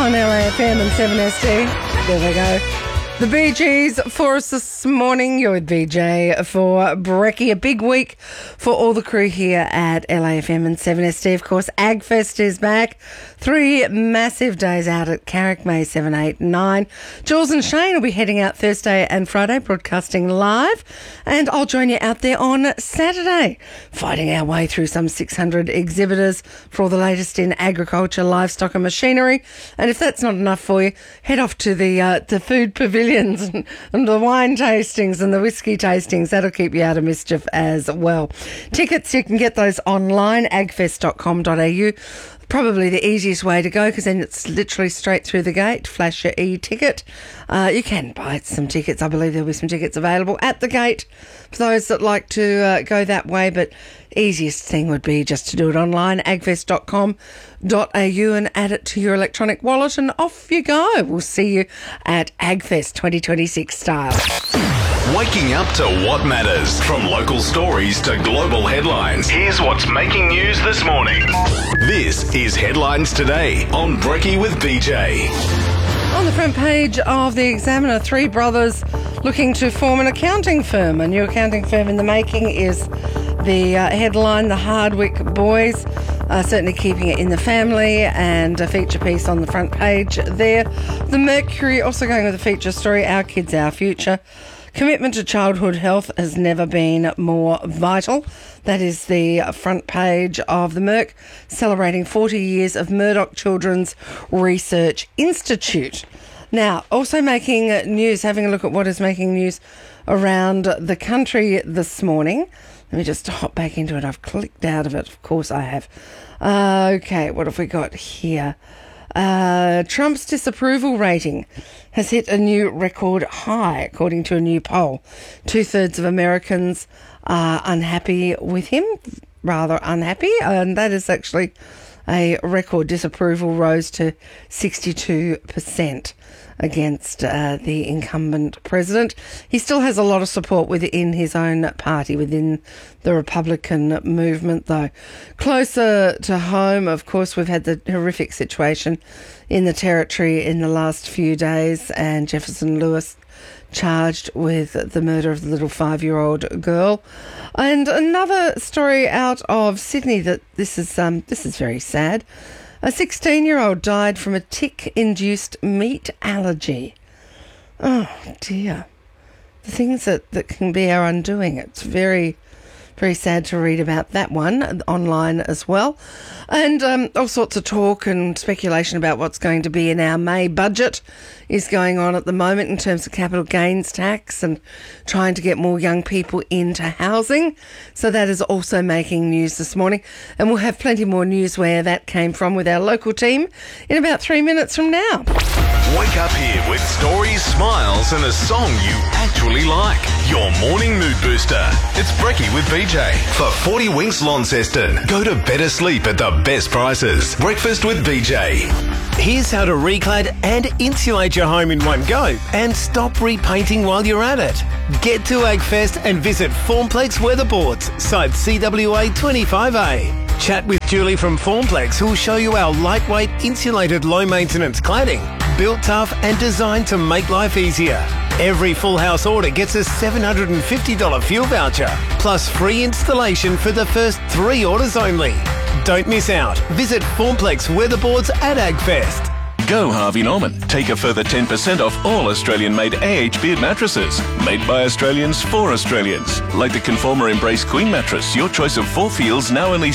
on LAFM and 7SD. There we go. The Bee Gees for us this morning. You're with BJ for Brekkie. A big week for all the crew here at LAFM and 7SD. Of course, AgFest is back. 3 massive days out at Carrick, May 7, 8, 9. Jules and Shane will be heading out Thursday and Friday, broadcasting live. And I'll join you out there on Saturday, fighting our way through some 600 exhibitors for all the latest in agriculture, livestock and machinery. And if that's not enough for you, head off to the food pavilion and the wine tastings and the whiskey tastings. That'll keep you out of mischief as well. Tickets, you can get those online, agfest.com.au. Probably the easiest way to go, because then it's literally straight through the gate. Flash your e-ticket. You can buy some tickets. I believe there'll be some tickets available at the gate for those that like to go that way, but easiest thing would be just to do it online, agfest.com.au, and add it to your electronic wallet, and off you go. We'll see you at AgFest 2026 style. Waking up to what matters. From local stories to global headlines, here's what's making news this morning. This is Headlines Today on Brekkie with BJ. On the front page of the Examiner, 3 brothers looking to form an accounting firm. A new accounting firm in the making is the headline. The Hardwick boys are certainly keeping it in the family, and a feature piece on the front page there. The Mercury also going with a feature story, Our Kids, Our Future. Commitment to childhood health has never been more vital. That is the front page of the Merc, celebrating 40 years of Murdoch Children's Research Institute. Now, also making news, having a look at what is making news around the country this morning. Let me just hop back into it. I've clicked out of it. Of course I have. Okay, what have we got here? Trump's disapproval rating has hit a new record high, according to a new poll. 2/3 of Americans are unhappy with him, rather unhappy, and that is actually a record. Disapproval rose to 62% against the incumbent president. He still has a lot of support within his own party, within the Republican movement, though. Closer to home, of course, we've had the horrific situation in the Territory in the last few days, and Jefferson Lewis charged with the murder of the little 5-year-old girl. And another story out of Sydney that this is very sad. A 16-year-old died from a tick-induced meat allergy. Oh, dear. The things that can be our undoing. It's very, very sad to read about that one online as well. And all sorts of talk and speculation about what's going to be in our May budget is going on at the moment in terms of capital gains tax and trying to get more young people into housing. So that is also making news this morning. And we'll have plenty more news where that came from with our local team in about 3 minutes from now. Wake up here with stories, smiles and a song you actually like. Your morning mood booster. It's Brekkie with BJ. For 40 Winks Launceston, go to better sleep at the best prices. Breakfast with BJ. Here's how to reclad and insulate your home in one go and stop repainting while you're at it. Get to AgFest and visit Formplex Weatherboards, site CWA 25A. Chat with Julie from Formplex, who'll show you our lightweight, insulated, low-maintenance cladding, built tough and designed to make life easier. Every full house order gets a $750 fuel voucher, plus free installation for the first 3 orders only. Don't miss out. Visit Formplex Weatherboards at AgFest. Go Harvey Norman. Take a further 10% off all Australian-made AH Beard mattresses. Made by Australians for Australians. Like the Conformer Embrace Queen mattress, your choice of 4 feels, now only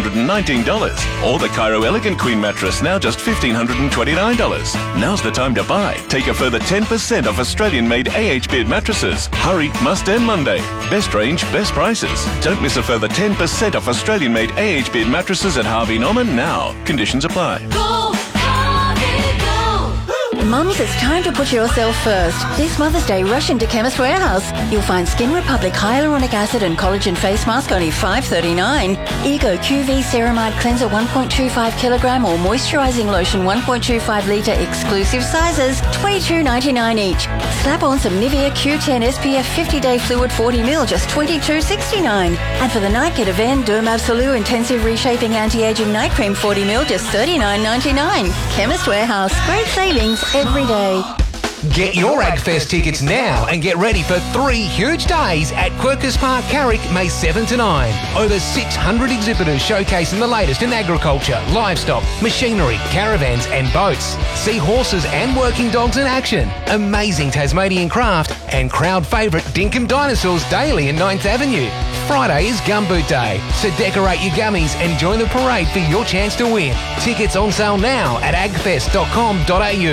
$719. Or the Cairo Elegant Queen mattress, now just $1,529. Now's the time to buy. Take a further 10% off Australian-made AH Beard mattresses. Hurry, must end Monday. Best range, best prices. Don't miss a further 10% off Australian-made AH Beard mattresses at Harvey Norman now. Conditions apply. Go, Harvey, go. Mums, it's time to put yourself first. This Mother's Day, rush into Chemist Warehouse. You'll find Skin Republic Hyaluronic Acid and Collagen Face Mask only $5.39. Ego QV Ceramide Cleanser 1.25 kilogram or Moisturising Lotion 1.25 litre exclusive sizes $22.99 each. Slap on some Nivea Q10 SPF 50-day fluid 40ml just $22.69. And for the night, get a Van Derm Absolute Intensive Reshaping Anti-Aging Night Cream 40ml just $39.99. Chemist Warehouse. Great savings every day. Get your AgFest tickets now and get ready for 3 huge days at Quercus Park, Carrick, May 7 to 9. Over 600 exhibitors showcasing the latest in agriculture, livestock, machinery, caravans and boats. See horses and working dogs in action, amazing Tasmanian craft and crowd favourite Dinkum Dinosaurs daily in 9th Avenue. Friday is Gumboot Day, so decorate your gummies and join the parade for your chance to win. Tickets on sale now at agfest.com.au.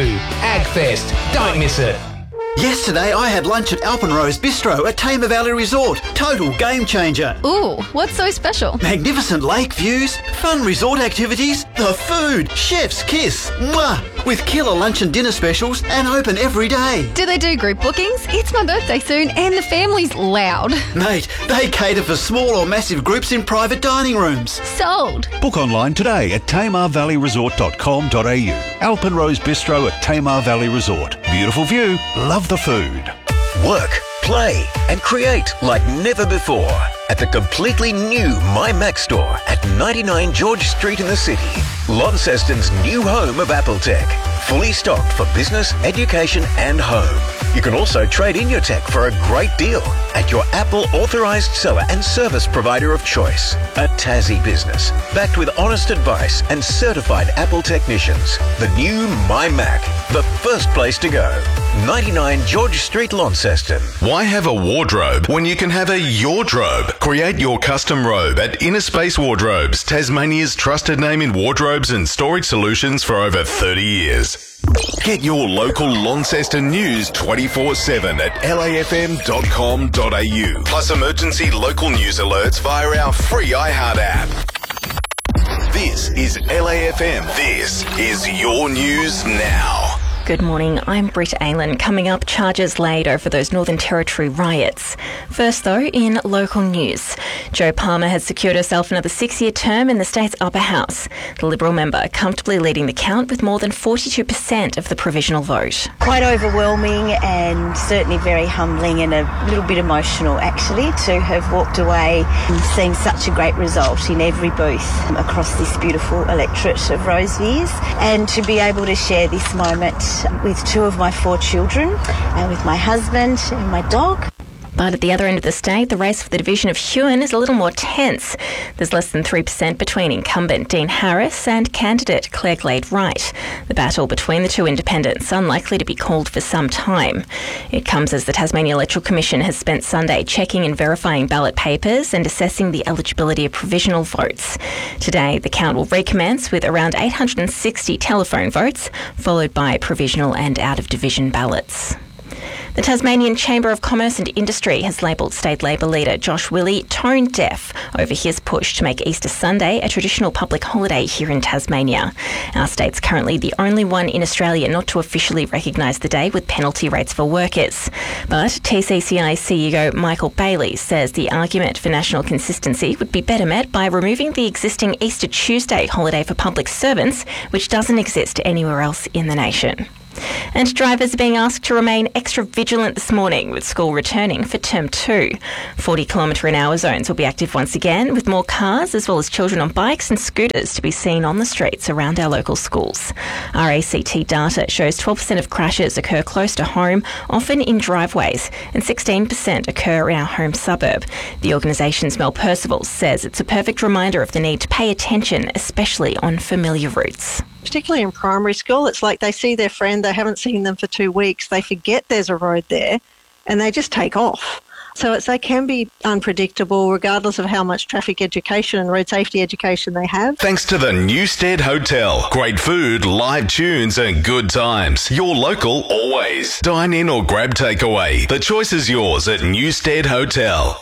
AgFest, don't miss it. Yesterday I had lunch at Alpenrose Bistro at Tamar Valley Resort. Total game changer. Ooh, what's so special? Magnificent lake views, fun resort activities, the food, chef's kiss. Mwah! With killer lunch and dinner specials and open every day. Do they do group bookings? It's my birthday soon and the family's loud. Mate, they cater for small or massive groups in private dining rooms. Sold. Book online today at tamarvalleyresort.com.au. Alpenrose Bistro at Tamar Valley Resort. Beautiful view, love the food. Work, play and create like never before at the completely new My Mac store at 99 George Street in the city. Launceston's new home of Apple Tech. Fully stocked for business, education and home. You can also trade in your tech for a great deal at your Apple authorised seller and service provider of choice. A Tassie business, backed with honest advice and certified Apple technicians. The new My Mac, the first place to go. 99 George Street, Launceston. Why have a wardrobe when you can have a Yordrobe? Create your custom robe at Inner Space Wardrobes, Tasmania's trusted name in wardrobes and storage solutions for over 30 years. Get your local Launceston news 24/7 at lafm.com.au. Plus emergency local news alerts via our free iHeart app. This is LAFM. This is your news now. Good morning, I'm Britt Aylan. Coming up, charges laid over those Northern Territory riots. First though, in local news, Jo Palmer has secured herself another 6-year term in the state's upper house. The Liberal member comfortably leading the count with more than 42% of the provisional vote. Quite overwhelming and certainly very humbling and a little bit emotional actually to have walked away and seen such a great result in every booth across this beautiful electorate of Rosevears, and to be able to share this moment with 2 of my 4 children and with my husband and my dog. But at the other end of the state, the race for the division of Huon is a little more tense. There's less than 3% between incumbent Dean Harris and candidate Claire Glade Wright. The battle between the 2 independents unlikely to be called for some time. It comes as the Tasmania Electoral Commission has spent Sunday checking and verifying ballot papers and assessing the eligibility of provisional votes. Today, the count will recommence with around 860 telephone votes, followed by provisional and out-of-division ballots. The Tasmanian Chamber of Commerce and Industry has labelled State Labor leader Josh Willey tone deaf over his push to make Easter Sunday a traditional public holiday here in Tasmania. Our state's currently the only one in Australia not to officially recognise the day with penalty rates for workers. But TCCI CEO Michael Bailey says the argument for national consistency would be better met by removing the existing Easter Tuesday holiday for public servants, which doesn't exist anywhere else in the nation. And drivers are being asked to remain extra vigilant this morning with school returning for Term 2. 40km/h zones will be active once again, with more cars as well as children on bikes and scooters to be seen on the streets around our local schools. RACT data shows 12% of crashes occur close to home, often in driveways, and 16% occur in our home suburb. The organisation's Mel Percival says it's a perfect reminder of the need to pay attention, especially on familiar routes. Particularly in primary school, it's like they see their friend, they haven't seen them for 2 weeks, they forget there's a road there and they just take off. So they can be unpredictable regardless of how much traffic education and road safety education they have. Thanks to the Newstead Hotel. Great food, live tunes and good times. Your local always. Dine in or grab takeaway. The choice is yours at Newstead Hotel.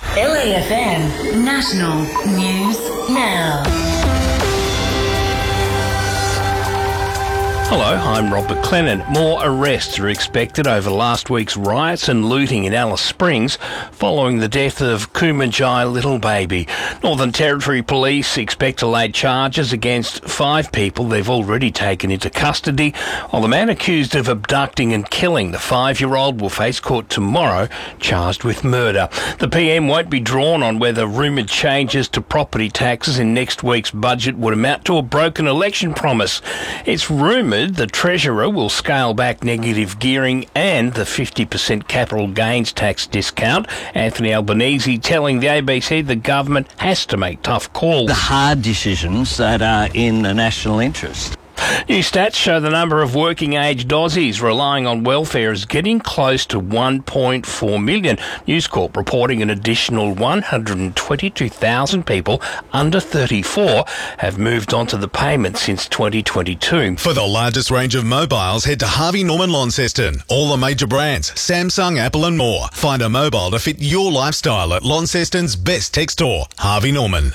LAFM National News Now. Hello, I'm Rob McLennan. More arrests are expected over last week's riots and looting in Alice Springs following the death of Kumanjai Little Baby. Northern Territory Police expect to lay charges against 5 people they've already taken into custody, while the man accused of abducting and killing the 5-year-old will face court tomorrow, charged with murder. The PM won't be drawn on whether rumoured changes to property taxes in next week's budget would amount to a broken election promise. It's rumoured the Treasurer will scale back negative gearing and the 50% capital gains tax discount. Anthony Albanese telling the ABC the government has to make tough calls. The hard decisions that are in the national interest. New stats show the number of working-aged Aussies relying on welfare is getting close to 1.4 million. News Corp reporting an additional 122,000 people under 34 have moved onto the payment since 2022. For the largest range of mobiles, head to Harvey Norman Launceston. All the major brands, Samsung, Apple and more. Find a mobile to fit your lifestyle at Launceston's best tech store, Harvey Norman.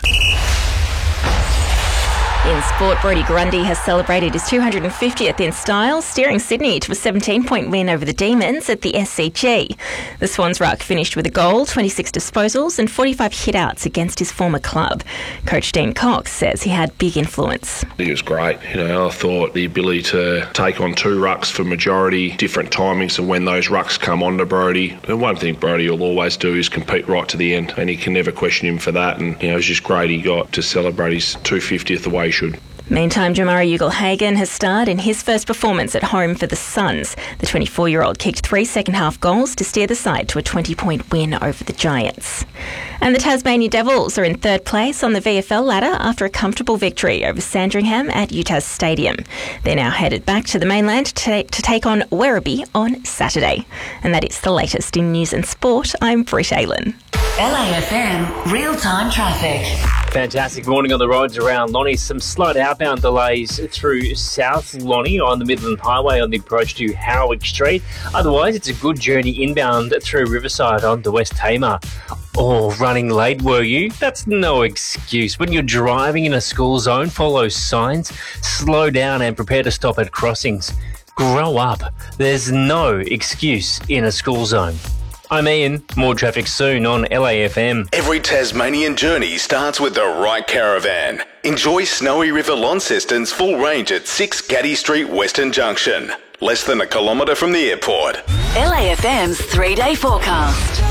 In sport, Brodie Grundy has celebrated his 250th in style, steering Sydney to a 17-point win over the Demons at the SCG. The Swans ruck finished with a goal, 26 disposals and 45 hit-outs against his former club. Coach Dean Cox says he had big influence. I think it was great. I thought the ability to take on 2 rucks for majority, different timings of when those rucks come onto Brodie. The one thing Brodie will always do is compete right to the end, and you can never question him for that. And it was just great he got to celebrate his 250th the way he should. Meantime, Jamari Ugle-Hagan has starred in his first performance at home for the Suns. The 24-year-old kicked 3 second-half goals to steer the side to a 20-point win over the Giants. And the Tasmania Devils are in 3rd place on the VFL ladder after a comfortable victory over Sandringham at Utah's Stadium. They're now headed back to the mainland to take on Werribee on Saturday. And that is the latest in news and sport. I'm Britt Aylen. LAFM real-time traffic. Fantastic morning on the roads around Lonnie. Some slight outbound delays through South Lonnie on the Midland Highway on the approach to Howick Street. Otherwise, it's a good journey inbound through Riverside onto West Tamar. Oh, running late, were you? That's no excuse. When you're driving in a school zone, follow signs, slow down and prepare to stop at crossings. Grow up. There's no excuse in a school zone. I'm Ian. More traffic soon on LAFM. Every Tasmanian journey starts with the right caravan. Enjoy Snowy River Launceston's full range at 6 Gaddy Street, Western Junction. Less than a kilometre from the airport. LAFM's 3-day forecast.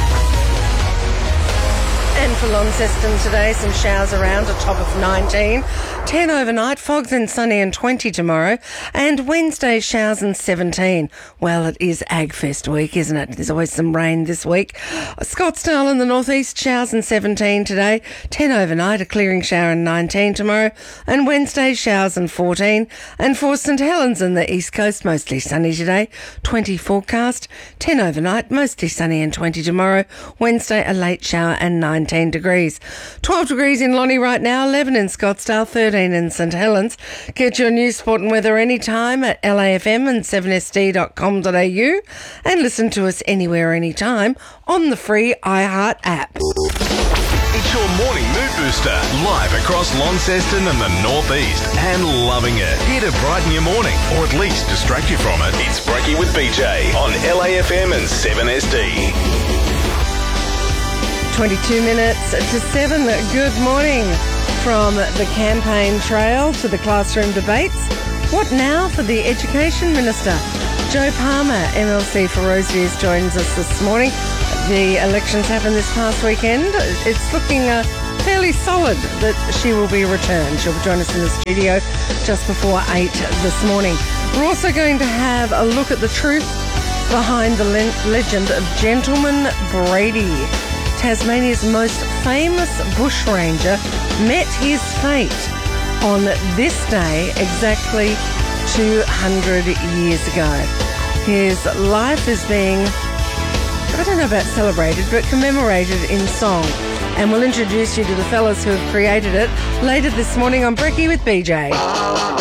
And for Launceston today, some showers around, a top of 19. 10 overnight, fog then sunny and 20 tomorrow. And Wednesday, showers and 17. Well, it is Agfest week, isn't it? There's always some rain this week. Scottsdale in the northeast, showers and 17 today. 10 overnight, a clearing shower and 19 tomorrow. And Wednesday, showers and 14. And for St Helens in the east coast, mostly sunny today. 20 forecast. 10 overnight, mostly sunny and 20 tomorrow. Wednesday, a late shower and 19 degrees. 12 degrees in Lonnie right now, 11 in Scottsdale, 13 in St Helens. Get your news, sport and weather anytime at LAFM and 7sd.com.au and listen to us anywhere, anytime on the free iHeart app. It's your morning mood booster, live across Launceston and the northeast, and loving it. Here to brighten your morning, or at least distract you from it. It's Brekkie with BJ on LAFM and 7SD. 22 minutes to 7. Good morning. From the campaign trail to the classroom debates, what now for the Education Minister? Joe Palmer, MLC for Roseviews, joins us this morning. The elections happened this past weekend. It's looking fairly solid that she will be returned. She'll join us in the studio just before 8 this morning. We're also going to have a look at the truth behind the legend of Gentleman Brady. Tasmania's most famous bushranger met his fate on this day exactly 200 years ago. His life is being, I don't know about celebrated, but commemorated in song. And we'll introduce you to the fellas who have created it later this morning on Brekkie with BJ.